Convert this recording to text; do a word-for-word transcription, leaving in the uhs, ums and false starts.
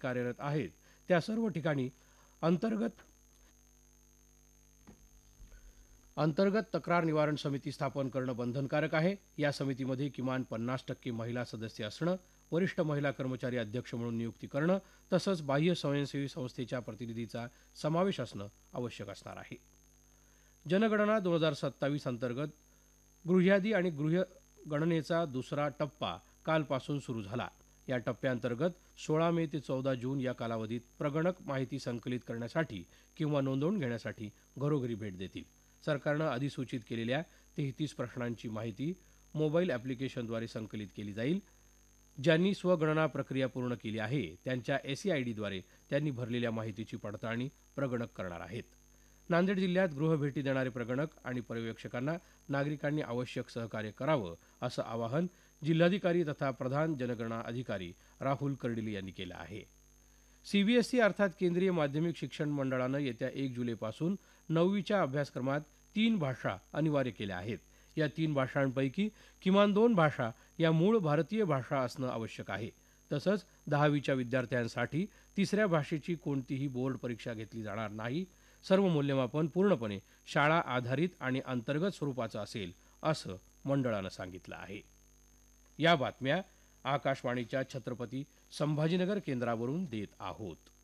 कार्यरत आहेत त्या सर्व ठिकाणी अंतर्गत अंतर्गत तक्रार निवारण समिती स्थापन करणं बंधनकारक आहे. या समितीमध्ये किमान पन्नास टक्के महिला सदस्य असणं, वरिष्ठ महिला कर्मचारी अध्यक्ष म्हणून नियुक्ती करणं तसंच बाह्य स्वयंसेवी संस्थेच्या प्रतिनिधीचा समावेश असणं आवश्यक असणार आहे. जनगणना दोन हजार सत्तावीस अंतर्गत गृहयादी आणि गृहगणनेचा दुसरा टप्पा कालपासून सुरू झाला. या टप्प्याअंतर्गत सोळा मे ते चौदा जून या कालावधीत प्रगणक माहिती संकलित करण्यासाठी किंवा नोंदवून घेण्यासाठी घरोघरी भेट देतील. सरकारनं अधिसूचित केलेल्या तेहतीस प्रश्नांची माहिती मोबाईल ॲप्लिकेशनद्वारे संकलित केली जाईल. ज्यांनी स्वगणना प्रक्रिया पूर्ण केली आहे त्यांच्या एसईआयडीद्वारे त्यांनी भरलेल्या माहितीची पडताळणी प्रगणक करणार आहेत. नांदेड जिल्ह्यात गृहभेटी देणारे प्रगणक आणि पर्यवेक्षकांना नागरिकांनी आवश्यक सहकार्य करावं असं आवाहन जिल्हाधिकारी तथा प्रधान जनगणना अधिकारी राहुल कर्डिले यांनी केलं आहे. सीबीएसई अर्थात केंद्रीय माध्यमिक शिक्षण मंडळानं येत्या एक जुलैपासून नववीच्या अभ्यासक्रमात तीन भाषा अनिवार्य केल्या आहेत. या तीन भाषांपैकी किमान दोन भाषा या मूळ भारतीय भाषा असणं आवश्यक आहे. तसंच दहावीच्या विद्यार्थ्यांसाठी तिसऱ्या भाषेची कोणतीही बोर्ड परीक्षा घेतली जाणार नाही. सर्व मूल्यमापन पूर्णपणे शाळा आधारित आणि अंतर्गत स्वरूपाचं असेल असं मंडळानं सांगितलं आहे. या बातम्या आकाशवाणीच्या छत्रपती संभाजीनगर केंद्रावरून देत आहोत.